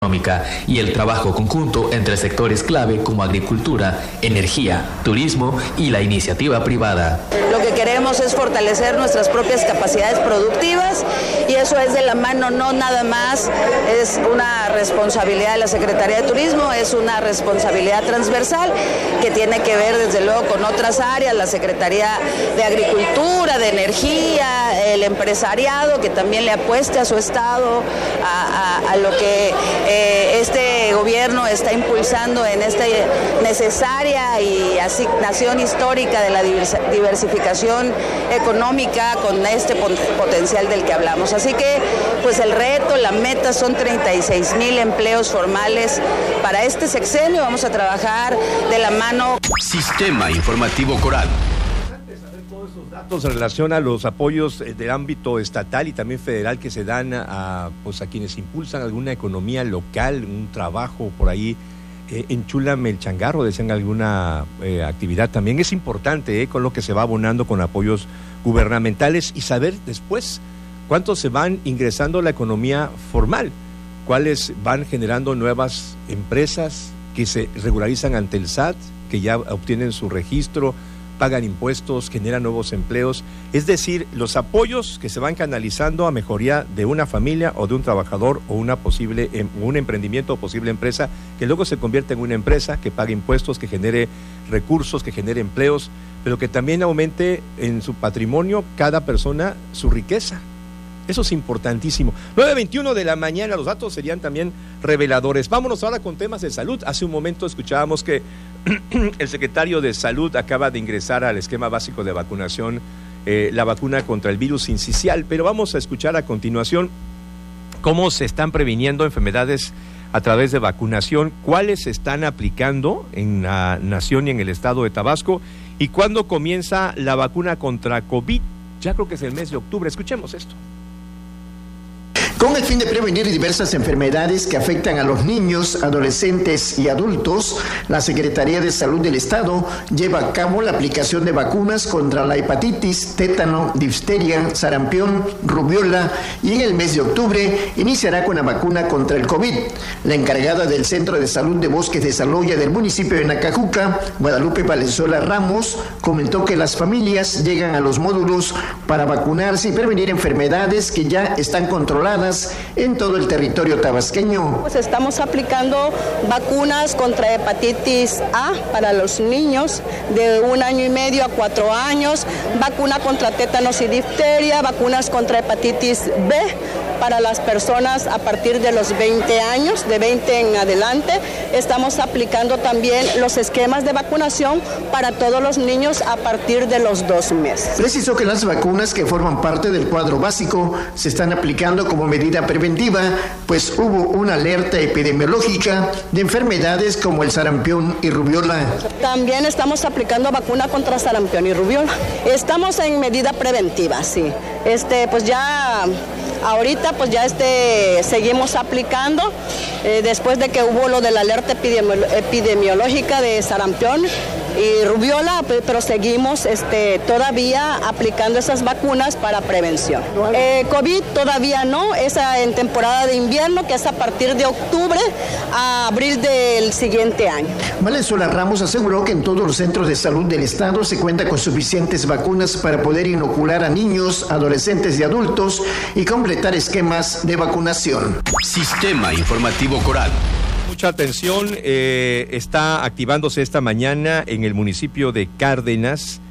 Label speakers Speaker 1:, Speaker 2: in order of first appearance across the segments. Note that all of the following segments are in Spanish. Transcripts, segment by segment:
Speaker 1: económica y el trabajo conjunto entre sectores clave como agricultura, energía, turismo y la iniciativa privada.
Speaker 2: Lo que queremos es fortalecer nuestras propias capacidades productivas y eso es de la mano, no nada más es una responsabilidad de la Secretaría de Turismo, es una responsabilidad transversal que tiene que ver desde luego con otras áreas, la Secretaría de Agricultura, de Energía, el empresariado que también le apueste a su estado, a lo que este gobierno está impulsando en esta necesaria y asignación histórica de la diversificación económica con este potencial del que hablamos. Así que pues el reto, la meta son 36,000 empleos formales para este sexenio. Vamos a trabajar de la mano.
Speaker 3: Sistema Informativo Coral.
Speaker 4: Datos en relación a los apoyos del ámbito estatal y también federal que se dan a quienes impulsan alguna economía local, un trabajo por ahí. Enchúlame el changarro, decían alguna actividad también. Es importante con lo que se va abonando con apoyos gubernamentales y saber después cuántos se van ingresando a la economía formal, cuáles van generando nuevas empresas que se regularizan ante el SAT, que ya obtienen su registro, pagan impuestos, generan nuevos empleos, es decir, los apoyos que se van canalizando a mejoría de una familia o de un trabajador o un emprendimiento o posible empresa que luego se convierte en una empresa que pague impuestos, que genere recursos, que genere empleos, pero que también aumente en su patrimonio cada persona su riqueza. Eso es importantísimo. 9:21 de la mañana, los datos serían también reveladores. Vámonos ahora con temas de salud. Hace un momento escuchábamos que el secretario de Salud acaba de ingresar al esquema básico de vacunación, la vacuna contra el virus sincicial, pero vamos a escuchar a continuación cómo se están previniendo enfermedades a través de vacunación, cuáles se están aplicando en la nación y en el estado de Tabasco, y cuándo comienza la vacuna contra COVID. Ya creo que es el mes de octubre. Escuchemos esto.
Speaker 5: Con el fin de prevenir diversas enfermedades que afectan a los niños, adolescentes y adultos, la Secretaría de Salud del Estado lleva a cabo la aplicación de vacunas contra la hepatitis, tétano, difteria, sarampión, rubiola y en el mes de octubre iniciará con la vacuna contra el COVID. La encargada del Centro de Salud de Bosques de Saloya del municipio de Nacajuca, Guadalupe Valenzuela Ramos, comentó que las familias llegan a los módulos para vacunarse y prevenir enfermedades que ya están controladas en todo el territorio tabasqueño.
Speaker 2: Pues estamos aplicando vacunas contra hepatitis A para los niños de 1 año y medio a 4 años, vacuna contra tétanos y difteria, vacunas contra hepatitis B para las personas a partir de los 20 años, de 20 en adelante. Estamos aplicando también los esquemas de vacunación para todos los niños a partir de los 2 meses.
Speaker 5: Precisó que las vacunas que forman parte del cuadro básico se están aplicando como medida preventiva, pues hubo una alerta epidemiológica de enfermedades como el sarampión y rubiola.
Speaker 2: También estamos aplicando vacuna contra sarampión y rubiola. Estamos en medida preventiva, sí. Pues ya ahorita pues ya seguimos aplicando después de que hubo lo de la alerta epidemiológica de sarampión y rubiola, pero seguimos todavía aplicando esas vacunas para prevención. COVID todavía no, es en temporada de invierno, que es a partir de octubre a abril del siguiente año.
Speaker 5: Valenzuela Ramos aseguró que en todos los centros de salud del estado se cuenta con suficientes vacunas para poder inocular a niños, adolescentes y adultos y completar esquemas de vacunación.
Speaker 3: Sistema Informativo Coral.
Speaker 4: Mucha atención, está activándose esta mañana en el municipio de Cárdenas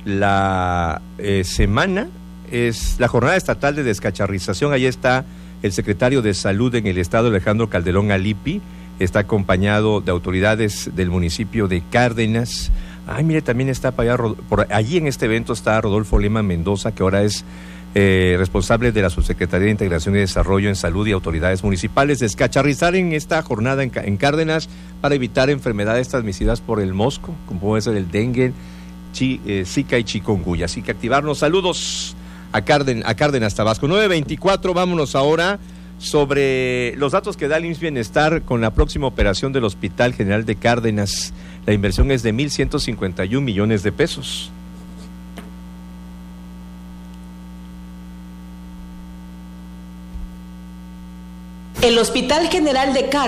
Speaker 4: la semana, es la jornada estatal de descacharrización. Allí está el secretario de Salud en el estado, Alejandro Calderón Alipi, está acompañado de autoridades del municipio de Cárdenas. Ay, mire, también está para allá, por allí en este evento está Rodolfo Lema Mendoza, que ahora es responsable de la Subsecretaría de Integración y Desarrollo en Salud y Autoridades Municipales. Descacharrizar en esta jornada en Cárdenas para evitar enfermedades transmitidas por el mosco, como puede ser el dengue, Zika y chikungunya. Así que activarnos. Saludos a Cárdenas, Tabasco. 9:24, vámonos ahora sobre los datos que da el IMSS Bienestar con la próxima operación del Hospital General de Cárdenas. La inversión es de 1,151 millones de pesos.
Speaker 6: El Hospital General de Cali